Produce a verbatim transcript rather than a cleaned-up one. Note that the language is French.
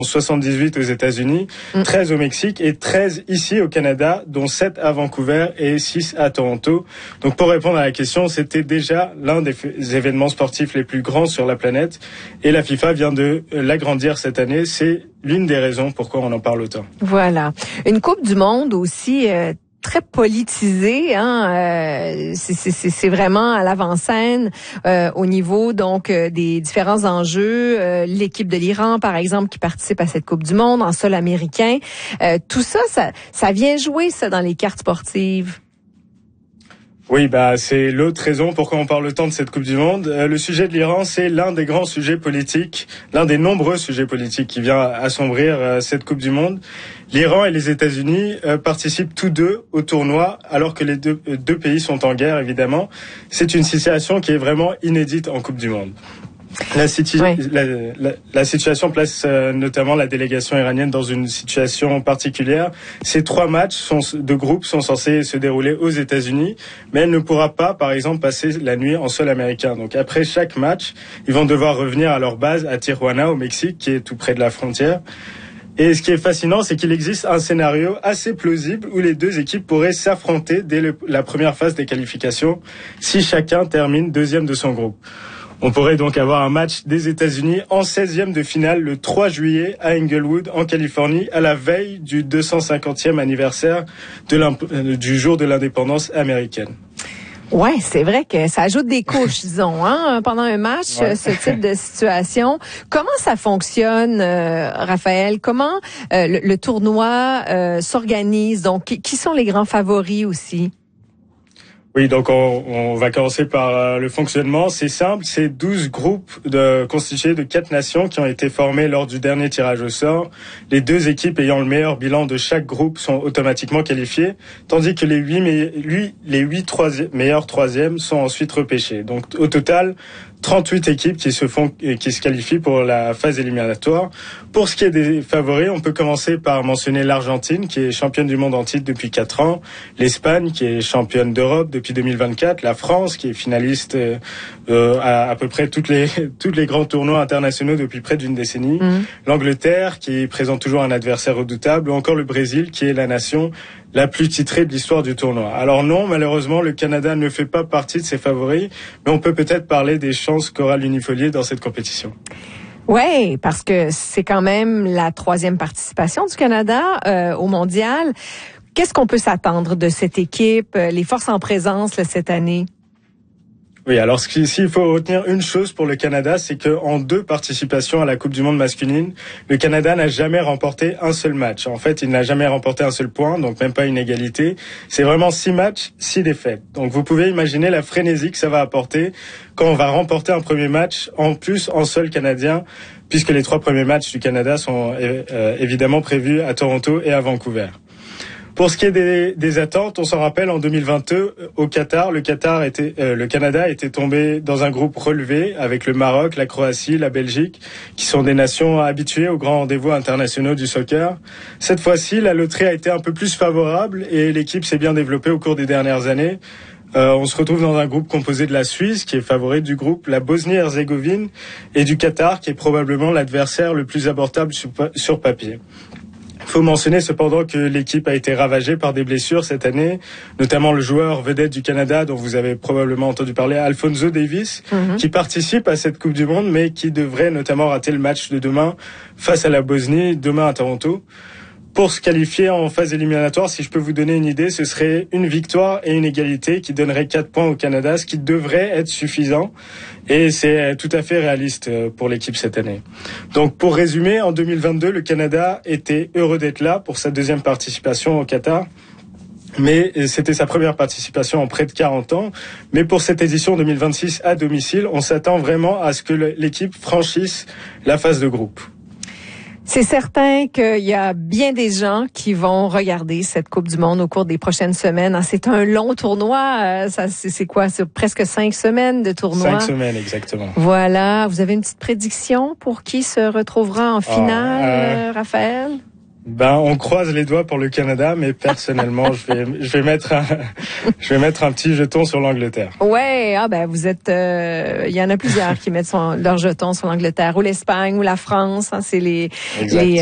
soixante-dix-huit aux États-Unis, mmh. treize au Mexique et treize ici au Canada, dont sept à Vancouver et six à Toronto. Donc pour répondre à la question, c'était déjà l'un des f- événements sportifs les plus grands sur la planète et la FIFA vient de l'agrandir cette année. C'est l'une des raisons pourquoi on en parle autant. Voilà. Une Coupe du Monde aussi euh, très politisée, hein. Euh, c'est, c'est, c'est vraiment à l'avant-scène euh, au niveau donc euh, des différents enjeux. Euh, l'équipe de l'Iran, par exemple, qui participe à cette Coupe du Monde en sol américain. Euh, tout ça, ça, ça vient jouer ça dans les cartes sportives. Oui, bah c'est l'autre raison pourquoi on parle autant de cette Coupe du Monde. Euh, le sujet de l'Iran, c'est l'un des grands sujets politiques, l'un des nombreux sujets politiques qui vient assombrir euh, cette Coupe du Monde. L'Iran et les États-Unis euh, participent tous deux au tournoi, alors que les deux, euh, deux pays sont en guerre, évidemment. C'est une situation qui est vraiment inédite en Coupe du Monde. La, situ- oui. la, la, la situation place euh, notamment la délégation iranienne dans une situation particulière. Ces trois matchs sont, de groupe sont censés se dérouler aux États-Unis, mais elle ne pourra pas, par exemple, passer la nuit en sol américain. Donc après chaque match, ils vont devoir revenir à leur base à Tijuana, au Mexique, qui est tout près de la frontière. Et ce qui est fascinant, c'est qu'il existe un scénario assez plausible où les deux équipes pourraient s'affronter dès le, la première phase des qualifications, si chacun termine deuxième de son groupe. On pourrait donc avoir un match des États-Unis en seizième de finale le trois juillet à Inglewood, en Californie, à la veille du deux cent cinquantième anniversaire de du jour de l'indépendance américaine. Ouais, c'est vrai que ça ajoute des couches, disons, hein, pendant un match, ouais. Ce type de situation. Comment ça fonctionne, euh, Raphaël? Comment euh, le, le tournoi euh, s'organise? Donc, qui sont les grands favoris aussi? Oui, donc on, on va commencer par euh, le fonctionnement. C'est simple, c'est douze groupes de, constitués de quatre nations qui ont été formés lors du dernier tirage au sort. Les deux équipes ayant le meilleur bilan de chaque groupe sont automatiquement qualifiées, tandis que les huit, lui, les huit troisième, meilleurs troisièmes sont ensuite repêchés. Donc au total, trente-huit équipes qui se font qui se qualifient pour la phase éliminatoire. Pour ce qui est des favoris, on peut commencer par mentionner l'Argentine qui est championne du monde en titre depuis quatre ans, l'Espagne qui est championne d'Europe depuis deux mille vingt-quatre, la France qui est finaliste euh, à à peu près toutes les tous les grands tournois internationaux depuis près d'une décennie, mmh. l'Angleterre qui présente toujours un adversaire redoutable, ou encore le Brésil qui est la nation la plus titrée de l'histoire du tournoi. Alors non, malheureusement, le Canada ne fait pas partie de ses favoris, mais on peut peut-être parler des chances qu'aura l'Unifolier dans cette compétition. Oui, parce que c'est quand même la troisième participation du Canada euh, au mondial. Qu'est-ce qu'on peut s'attendre de cette équipe, les forces en présence là, cette année? Oui, alors s'il faut retenir une chose pour le Canada, c'est qu'en deux participations à la Coupe du Monde masculine, le Canada n'a jamais remporté un seul match. En fait, il n'a jamais remporté un seul point, donc même pas une égalité. C'est vraiment six matchs, six défaites. Donc vous pouvez imaginer la frénésie que ça va apporter quand on va remporter un premier match, en plus en sol canadien, puisque les trois premiers matchs du Canada sont euh, évidemment prévus à Toronto et à Vancouver. Pour ce qui est des, des attentes, on s'en rappelle en deux mille vingt-deux au Qatar, le Qatar était, euh, le Canada était tombé dans un groupe relevé avec le Maroc, la Croatie, la Belgique, qui sont des nations habituées aux grands rendez-vous internationaux du soccer. Cette fois-ci, la loterie a été un peu plus favorable et l'équipe s'est bien développée au cours des dernières années. Euh, on se retrouve dans un groupe composé de la Suisse, qui est favorite du groupe, la Bosnie-Herzégovine et du Qatar, qui est probablement l'adversaire le plus abordable sur, sur papier. Il faut mentionner cependant que l'équipe a été ravagée par des blessures cette année, notamment le joueur vedette du Canada dont vous avez probablement entendu parler, Alphonso Davies, mm-hmm. qui participe à cette Coupe du Monde mais qui devrait notamment rater le match de demain face à la Bosnie, demain à Toronto. Pour se qualifier en phase éliminatoire, si je peux vous donner une idée, ce serait une victoire et une égalité qui donnerait quatre points au Canada, ce qui devrait être suffisant. Et c'est tout à fait réaliste pour l'équipe cette année. Donc pour résumer, en deux mille vingt-deux, le Canada était heureux d'être là pour sa deuxième participation au Qatar. Mais c'était sa première participation en près de quarante ans. Mais pour cette édition deux mille vingt-six à domicile, on s'attend vraiment à ce que l'équipe franchisse la phase de groupe. C'est certain qu'il y a bien des gens qui vont regarder cette Coupe du Monde au cours des prochaines semaines. C'est un long tournoi. Ça, c'est quoi? C'est presque cinq semaines de tournoi. Cinq semaines, exactement. Voilà. Vous avez une petite prédiction pour qui se retrouvera en finale, oh, euh, Raphaël? Ben, on croise les doigts pour le Canada, mais personnellement, je vais, je vais mettre un, je vais mettre un petit jeton sur l'Angleterre. Ouais, ah ben vous êtes, il euh, y en a plusieurs qui mettent son, leur jeton sur l'Angleterre ou l'Espagne ou la France. Hein, c'est les, exact. les